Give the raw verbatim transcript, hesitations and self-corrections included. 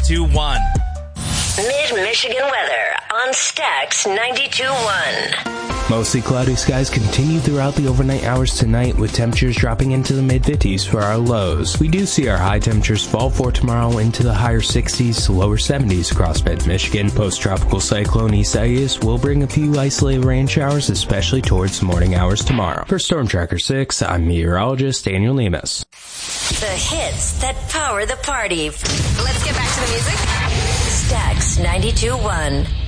ninety-two point one. Mid-Michigan weather on Stax ninety-two point one. Mostly cloudy skies continue throughout the overnight hours tonight, with temperatures dropping into the mid-fifties for our lows. We do see our high temperatures fall for tomorrow into the higher sixties to lower seventies across mid-Michigan. Post-tropical cyclone Isaias will bring a few isolated rain showers, especially towards the morning hours tomorrow. For Storm Tracker six, I'm meteorologist Daniel Lemus. The hits that power the party. Let's get back to the music. Stax ninety-two point one.